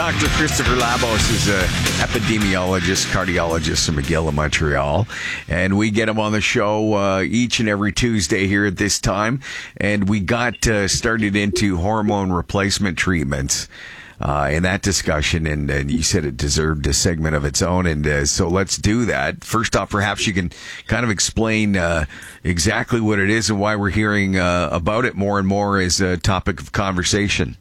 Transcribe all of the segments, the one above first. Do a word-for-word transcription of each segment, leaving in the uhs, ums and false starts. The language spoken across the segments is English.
Doctor Christopher Labos is an epidemiologist, cardiologist from McGill in Montreal. And we get him on the show uh, each and every Tuesday here at this time. And we got uh, started into hormone replacement treatments uh, in that discussion. And, and you said it deserved a segment of its own. And uh, so let's do that. First off, perhaps you can kind of explain uh, exactly what it is and why we're hearing uh, about it more and more as a topic of conversation.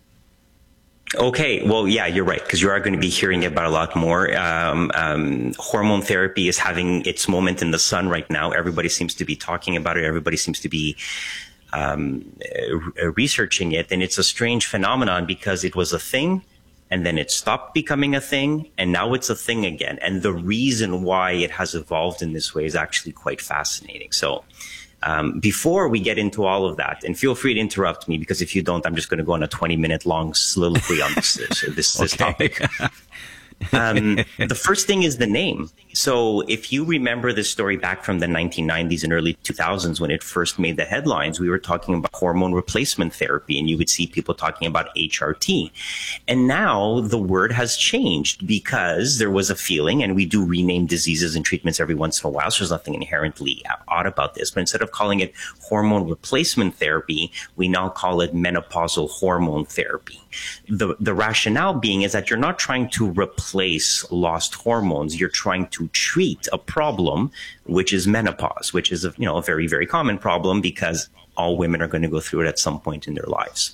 Okay, well, yeah, you're right, because you are going to be hearing about a lot more. Um, um, hormone therapy is having its moment in the sun right now. Everybody seems to be talking about it. Everybody seems to be um, uh, researching it. And it's a strange phenomenon because it was a thing and then it stopped becoming a thing and now it's a thing again. And the reason why it has evolved in this way is actually quite fascinating. So Um, before we get into all of that, and feel free to interrupt me, because if you don't, I'm just going to go on a twenty minute long soliloquy on this, this, this, this topic. Um, the first thing is the name. So if you remember this story back from the nineteen nineties and early two thousands, when it first made the headlines, we were talking about hormone replacement therapy, and you would see people talking about H R T. And now the word has changed because there was a feeling, and we do rename diseases and treatments every once in a while, so there's nothing inherently odd about this. But instead of calling it hormone replacement therapy, we now call it menopausal hormone therapy. The, the rationale being is that you're not trying to replace lost hormones. You're trying to treat a problem, which is menopause, which is a, you know, a very, very common problem because all women are going to go through it at some point in their lives.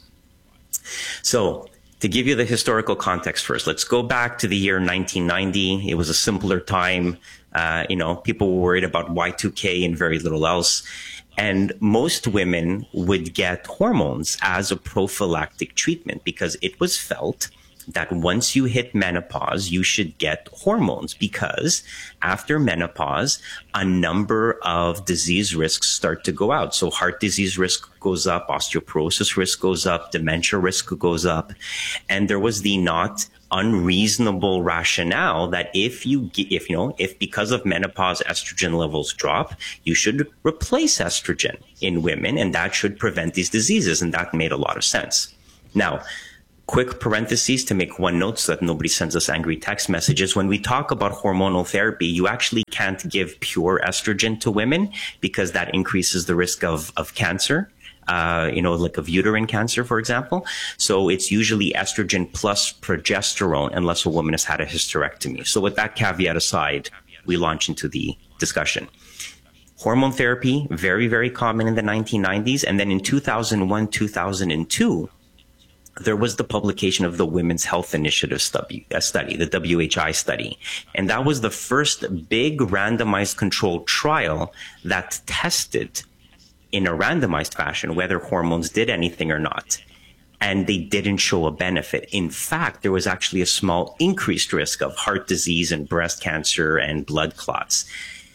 So to give you the historical context first, let's go back to the year nineteen ninety. It was a simpler time. Uh, you know, people were worried about Y two K and very little else. And most women would get hormones as a prophylactic treatment because it was felt that once you hit menopause, you should get hormones, because after menopause, a number of disease risks start to go out. So heart disease risk goes up, osteoporosis risk goes up, dementia risk goes up. And there was the not unreasonable rationale that if you, if you know, if because of menopause estrogen levels drop, you should replace estrogen in women, and that should prevent these diseases. And that made a lot of sense. Now, quick parentheses to make one note so that nobody sends us angry text messages. When we talk about hormonal therapy, you actually can't give pure estrogen to women because that increases the risk of, of cancer. Uh, you know, like of uterine cancer, for example. So it's usually estrogen plus progesterone unless a woman has had a hysterectomy. So with that caveat aside, we launch into the discussion. Hormone therapy, very, very common in the nineteen nineties. And then in two thousand one, two thousand two, there was the publication of the Women's Health Initiative study, uh, study, the W H I study. And that was the first big randomized controlled trial that tested in a randomized fashion whether hormones did anything or not. And they didn't show a benefit. In fact, there was actually a small increased risk of heart disease and breast cancer and blood clots.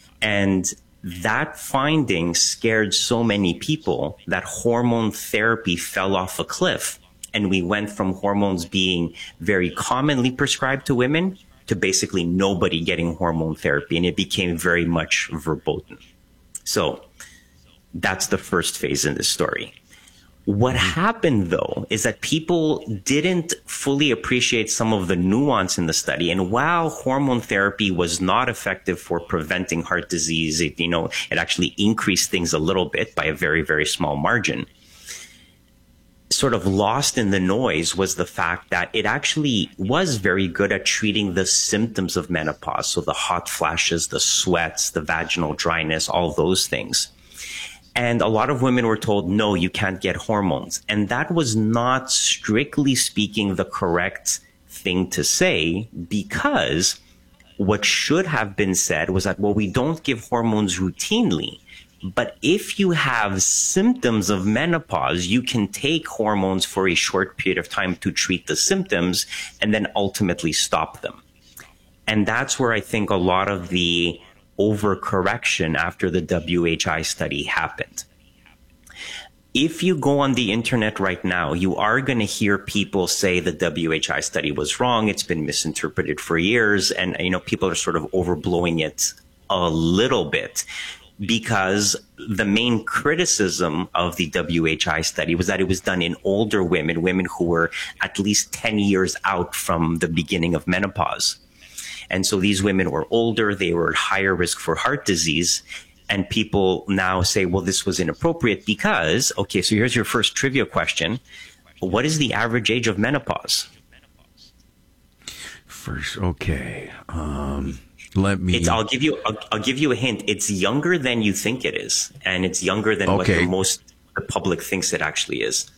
And that finding scared so many people that hormone therapy fell off a cliff. And we went from hormones being very commonly prescribed to women to basically nobody getting hormone therapy. And it became very much verboten. So that's the first phase in this story. What happened, though, is that people didn't fully appreciate some of the nuance in the study. And while hormone therapy was not effective for preventing heart disease, it, you know, it actually increased things a little bit by a very, very small margin. Sort of lost in the noise was the fact that it actually was very good at treating the symptoms of menopause. So the hot flashes, the sweats, the vaginal dryness, all those things. And a lot of women were told, no, you can't get hormones. And that was not, strictly speaking, the correct thing to say, because what should have been said was that, well, we don't give hormones routinely. But if you have symptoms of menopause, you can take hormones for a short period of time to treat the symptoms and then ultimately stop them. And that's where I think a lot of the overcorrection after the W H I study happened. If you go on the internet right now, you are going to hear people say the W H I study was wrong. It's been misinterpreted for years. And, you know, people are sort of overblowing it a little bit. because the main criticism of the W H I study was that it was done in older women, women who were at least ten years out from the beginning of menopause. And so these women were older, they were at higher risk for heart disease. And people now say, well, this was inappropriate because, okay, so here's your first trivia question. What is the average age of menopause? First, okay. Um, let me. It's, I'll give you. I'll, I'll give you a hint. It's younger than you think it is, and it's younger than what Okay. the most the public thinks it actually is.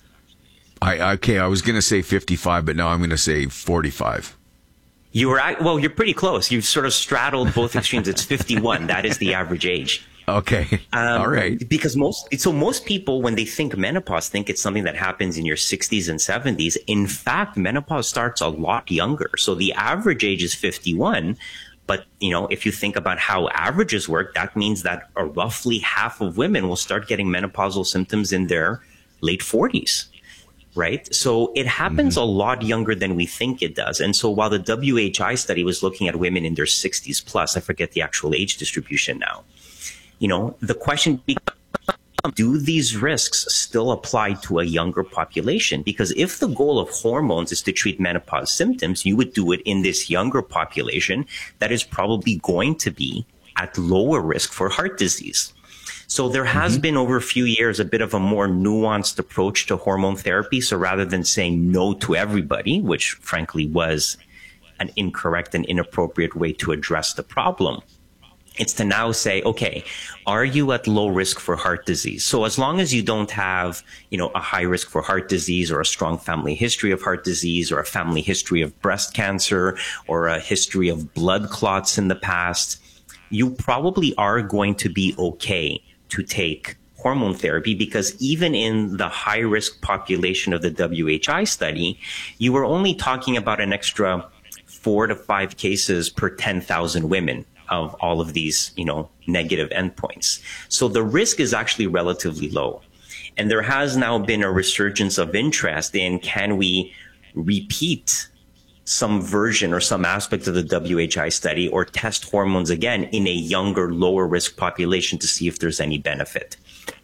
I okay. I was going to say fifty-five, but now I'm going to say forty-five. You were at, well. You're pretty close. You've sort of straddled both extremes. It's fifty-one. That is the average age. Okay. Um, All right. Because most, so most people, when they think menopause, think it's something that happens in your sixties and seventies. In fact, menopause starts a lot younger. So the average age is fifty-one. But, you know, if you think about how averages work, that means that a roughly half of women will start getting menopausal symptoms in their late forties. Right? So it happens mm-hmm. a lot younger than we think it does. And so while the W H I study was looking at women in their sixties plus, I forget the actual age distribution now. You know, the question becomes, do these risks still apply to a younger population? Because if the goal of hormones is to treat menopause symptoms, you would do it in this younger population that is probably going to be at lower risk for heart disease. So there has mm-hmm. been over a few years a bit of a more nuanced approach to hormone therapy. So rather than saying no to everybody, which frankly was an incorrect and inappropriate way to address the problem, it's to now say, okay, are you at low risk for heart disease? So as long as you don't have, you know, a high risk for heart disease or a strong family history of heart disease or a family history of breast cancer or a history of blood clots in the past, you probably are going to be okay to take hormone therapy, because even in the high risk population of the W H I study, you were only talking about an extra four to five cases per ten thousand women of all of these, you know, negative endpoints. So the risk is actually relatively low. And there has now been a resurgence of interest in, can we repeat some version or some aspect of the W H I study or test hormones again in a younger, lower risk population to see if there's any benefit.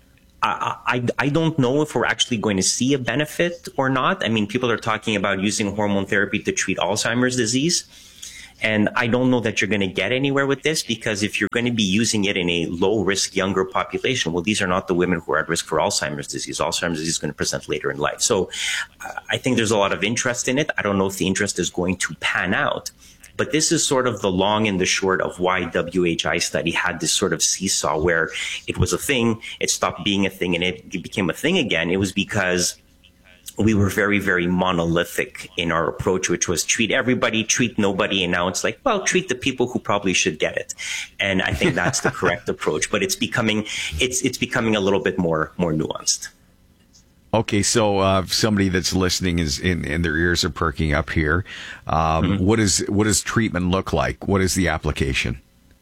I, I, I don't know if we're actually going to see a benefit or not. I mean, people are talking about using hormone therapy to treat Alzheimer's disease. And I don't know that you're going to get anywhere with this, because if you're going to be using it in a low risk younger population, well, these are not the women who are at risk for Alzheimer's disease. Alzheimer's disease is going to present later in life. So uh, I think there's a lot of interest in it. I don't know if the interest is going to pan out. But this is sort of the long and the short of why W H I study had this sort of seesaw where it was a thing, it stopped being a thing, and it became a thing again. It was because we were very, very monolithic in our approach, which was treat everybody, treat nobody. And now it's like, well, treat the people who probably should get it. And I think that's the correct approach. But it's becoming it's it's becoming a little bit more more nuanced. Okay, so uh, somebody that's listening is in, and their ears are perking up here. Um, mm-hmm. What is what does treatment look like? What is the application?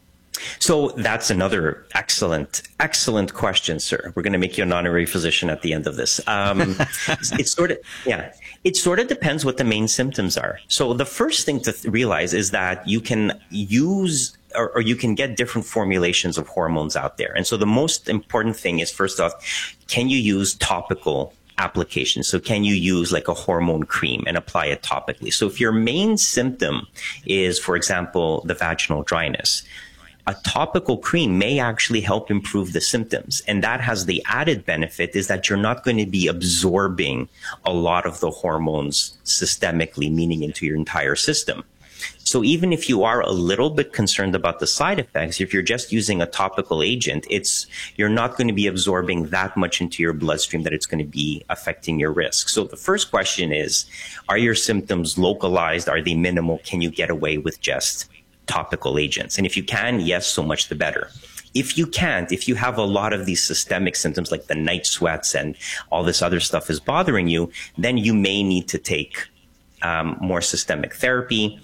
So that's another excellent, excellent question, sir. We're going to make you an honorary physician at the end of this. Um, it's sort of, yeah, it sort of depends what the main symptoms are. So the first thing to th- realize is that you can use or, or you can get different formulations of hormones out there. And so the most important thing is, first off, can you use topical application? So can you use like a hormone cream and apply it topically? So if your main symptom is, for example, the vaginal dryness, a topical cream may actually help improve the symptoms. And that has the added benefit is that you're not going to be absorbing a lot of the hormones systemically, meaning into your entire system. So even if you are a little bit concerned about the side effects, if you're just using a topical agent, it's you're not going to be absorbing that much into your bloodstream that it's going to be affecting your risk. So the first question is, are your symptoms localized? Are they minimal? Can you get away with just topical agents? And if you can, yes, so much the better. If you can't, if you have a lot of these systemic symptoms like the night sweats and all this other stuff is bothering you, then you may need to take um, more systemic therapy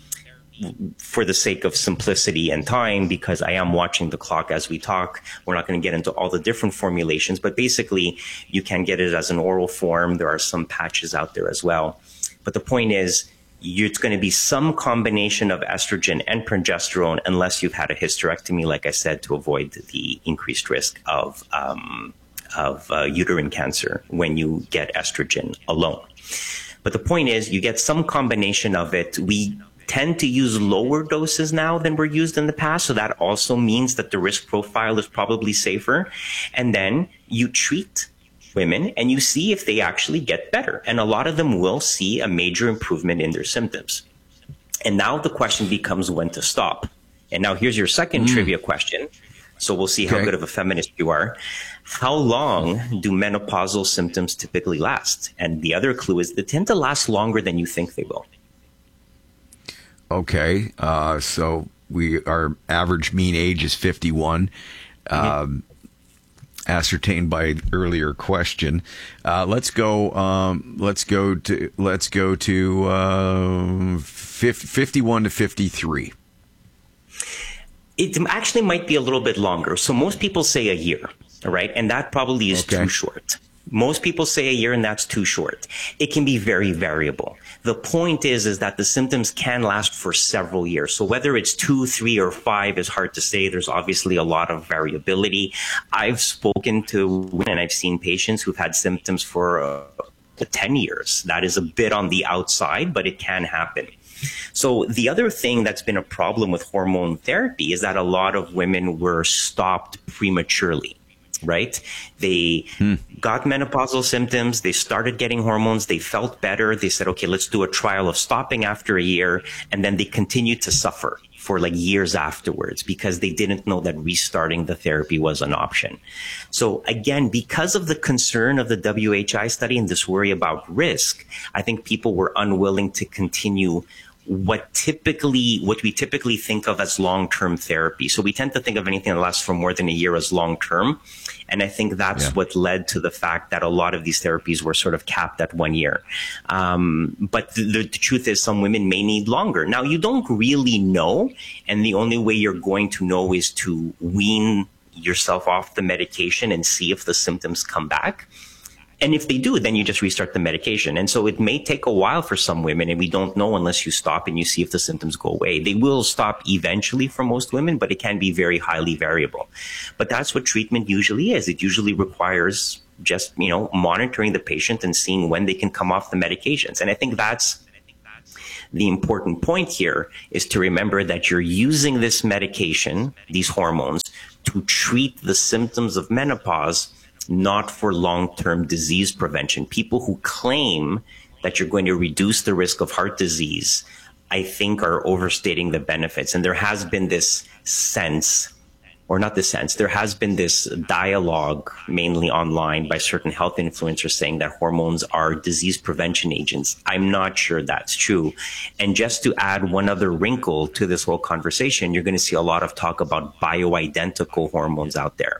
for the sake of simplicity and time, because I am watching the clock as we talk. We're not going to get into all the different formulations, but basically you can get it as an oral form. There are some patches out there as well. But the point is, it's going to be some combination of estrogen and progesterone, unless you've had a hysterectomy, like I said, to avoid the increased risk of um, of uh, uterine cancer when you get estrogen alone. But the point is, you get some combination of it. We tend to use lower doses now than were used in the past, so that also means that the risk profile is probably safer. And then you treat women and you see if they actually get better. And a lot of them will see a major improvement in their symptoms. And now the question becomes when to stop. And now here's your second mm. trivia question. So we'll see how okay. good of a feminist you are. How long do menopausal symptoms typically last? And the other clue is they tend to last longer than you think they will. Okay. Uh, so we our average mean age is fifty-one. Mm-hmm. Um, ascertained by earlier question. Uh, let's go. Um, let's go to. Let's go to uh, fifty-one to fifty-three. It actually might be a little bit longer. So most people say a year, right? And that probably is okay. too short. Most people say a year, and that's too short. It can be very variable. The point is, is that the symptoms can last for several years. So whether it's two, three, or five is hard to say. There's obviously a lot of variability. I've spoken to women, I've seen patients who've had symptoms for uh, ten years. That is a bit on the outside, but it can happen. So the other thing that's been a problem with hormone therapy is that a lot of women were stopped prematurely. Right? They hmm. got menopausal symptoms. They started getting hormones. They felt better. They said, okay, let's do a trial of stopping after a year. And then they continued to suffer for like years afterwards because they didn't know that restarting the therapy was an option. So again, because of the concern of the W H I study and this worry about risk, I think people were unwilling to continue what typically, what we typically think of as long-term therapy. So we tend to think of anything that lasts for more than a year as long-term. And I think that's yeah. what led to the fact that a lot of these therapies were sort of capped at one year. Um, but the, the truth is some women may need longer. Now, you don't really know. And the only way you're going to know is to wean yourself off the medication and see if the symptoms come back. And if they do, then you just restart the medication. And so it may take a while for some women, and we don't know unless you stop and you see if the symptoms go away. They will stop eventually for most women, but it can be very highly variable. But that's what treatment usually is. It usually requires just, you know, monitoring the patient and seeing when they can come off the medications. And I think that's the important point here, is to remember that you're using this medication, these hormones, to treat the symptoms of menopause, not for long-term disease prevention. People who claim that you're going to reduce the risk of heart disease, I think, are overstating the benefits. And there has been this sense, or not the sense, there has been this dialogue, mainly online, by certain health influencers saying that hormones are disease prevention agents. I'm not sure that's true. And just to add one other wrinkle to this whole conversation, you're going to see a lot of talk about bioidentical hormones out there.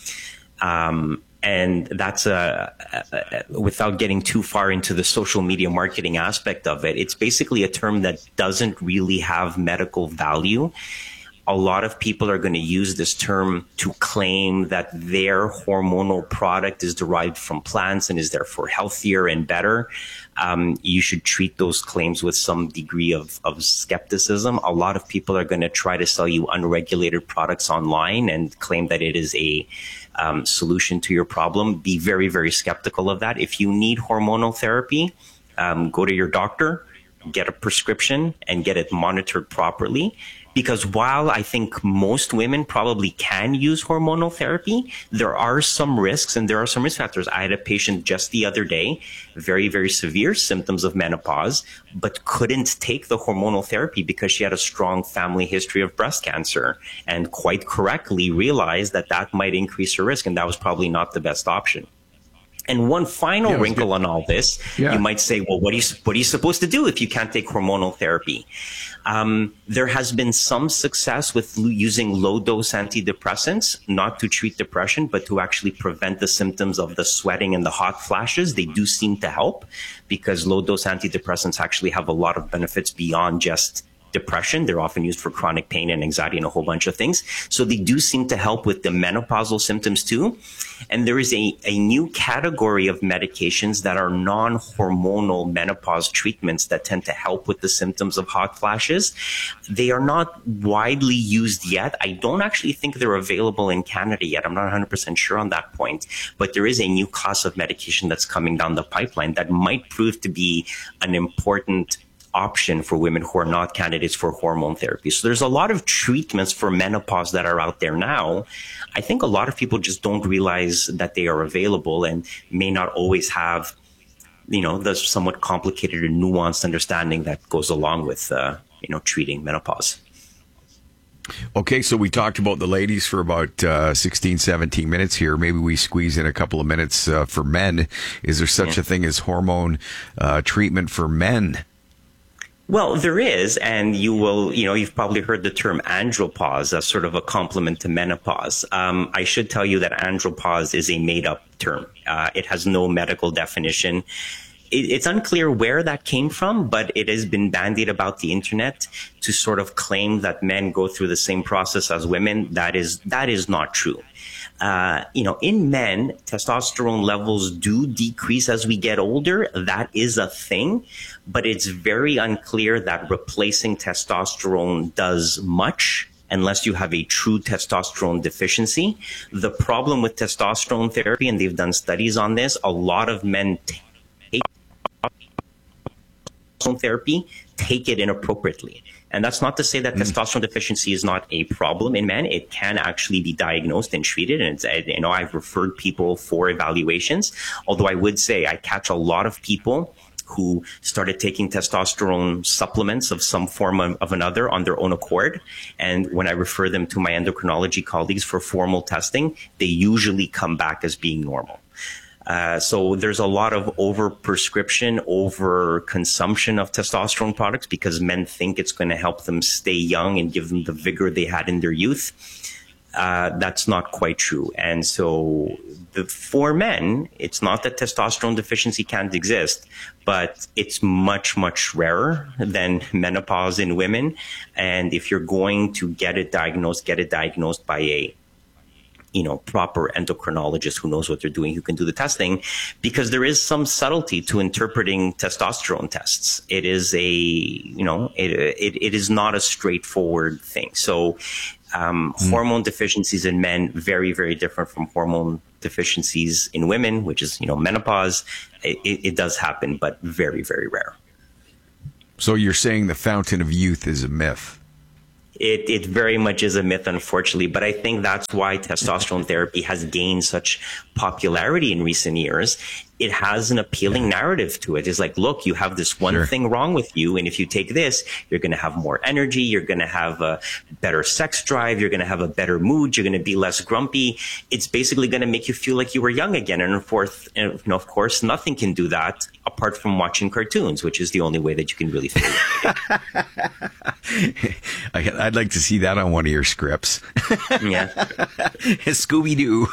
Um, And that's a, a, without getting too far into the social media marketing aspect of it, it's basically a term that doesn't really have medical value. A lot of people are going to use this term to claim that their hormonal product is derived from plants and is therefore healthier and better. Um, you should treat those claims with some degree of, of skepticism. A lot of people are going to try to sell you unregulated products online and claim that it is a um, solution to your problem. Be very, very skeptical of that. If you need hormonal therapy, um, go to your doctor, get a prescription, and get it monitored properly. Because while I think most women probably can use hormonal therapy, there are some risks and there are some risk factors. I had a patient just the other day, very, very severe symptoms of menopause, but couldn't take the hormonal therapy because she had a strong family history of breast cancer, and quite correctly realized that that might increase her risk, and that was probably not the best option. And one final yeah, wrinkle on all this, yeah. you might say, well, what are you, what are you supposed to do if you can't take hormonal therapy? Um, there has been some success with using low-dose antidepressants, not to treat depression, but to actually prevent the symptoms of the sweating and the hot flashes. They do seem to help because low-dose antidepressants actually have a lot of benefits beyond just depression. They're often used for chronic pain and anxiety and a whole bunch of things. So they do seem to help with the menopausal symptoms too. And there is a, a new category of medications that are non-hormonal menopause treatments that tend to help with the symptoms of hot flashes. They are not widely used yet. I don't actually think they're available in Canada yet. I'm not one hundred percent sure on that point. But there is a new class of medication that's coming down the pipeline that might prove to be an important option for women who are not candidates for hormone therapy. So there's a lot of treatments for menopause that are out there now. I think a lot of people just don't realize that they are available and may not always have, you know, the somewhat complicated and nuanced understanding that goes along with, uh, you know, treating menopause. Okay, so we talked about the ladies for about uh, sixteen, seventeen minutes here. Maybe we squeeze in a couple of minutes uh, for men. Is there such yeah. a thing as hormone uh, treatment for men? Well, there is, and you will, you know, you've probably heard the term andropause as sort of a complement to menopause. Um, I should tell you that andropause is a made-up term. Uh, it has no medical definition. It, it's unclear where that came from, but it has been bandied about the internet to sort of claim that men go through the same process as women. That is, that is not true. Uh, you know, in men, testosterone levels do decrease as we get older. That is a thing, but it's very unclear that replacing testosterone does much unless you have a true testosterone deficiency. The problem with testosterone therapy, and they've done studies on this, a lot of men take testosterone therapy, take it inappropriately. And that's not to say that mm. testosterone deficiency is not a problem in men. It can actually be diagnosed and treated. And it's, you know, I've referred people for evaluations. Although I would say I catch a lot of people who started taking testosterone supplements of some form of, of another on their own accord. And when I refer them to my endocrinology colleagues for formal testing, they usually come back as being normal. Uh, so there's a lot of over-prescription, over-consumption of testosterone products because men think it's going to help them stay young and give them the vigor they had in their youth. Uh, that's not quite true. And so the, for men, it's not that testosterone deficiency can't exist, but it's much, much rarer than menopause in women. And if you're going to get it diagnosed, get it diagnosed by a you know, proper endocrinologist who knows what they're doing, who can do the testing, because there is some subtlety to interpreting testosterone tests. It is a, you know, it, it, it is not a straightforward thing. So, um, mm. hormone deficiencies in men, very, very different from hormone deficiencies in women, which is, you know, menopause. It, it does happen, but very, very rare. So you're saying the fountain of youth is a myth? It, it very much is a myth, unfortunately, but I think that's why testosterone therapy has gained such popularity in recent years. It has an appealing narrative to it. It's like, look, you have this one sure. thing wrong with you, and if you take this, you're going to have more energy, you're going to have a better sex drive, you're going to have a better mood, you're going to be less grumpy. It's basically going to make you feel like you were young again. And of course, you know, of course, nothing can do that apart from watching cartoons, which is the only way that you can really feel it. I'd like to see that on one of your scripts. Yeah. Scooby-Doo.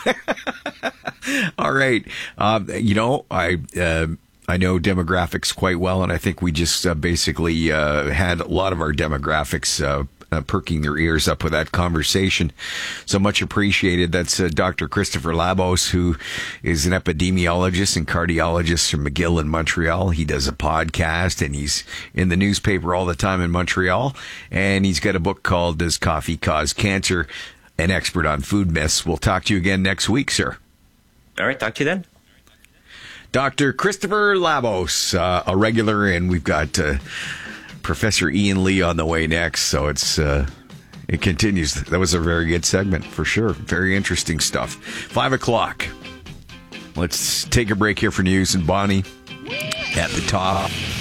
All right. Um, you know, I uh, I know demographics quite well, and I think we just uh, basically uh, had a lot of our demographics uh, uh, perking their ears up with that conversation. So much appreciated. That's uh, Doctor Christopher Labos, who is an epidemiologist and cardiologist from McGill in Montreal. He does a podcast, and he's in the newspaper all the time in Montreal. And he's got a book called Does Coffee Cause Cancer? An expert on food myths. We'll talk to you again next week, sir. All right, talk to you then. Doctor Christopher Labos, uh, a regular, and we've got uh, Professor Ian Lee on the way next, so it's uh, it continues. That was a very good segment, for sure. Very interesting stuff. Five o'clock. Let's take a break here for news, and Bonnie at the top.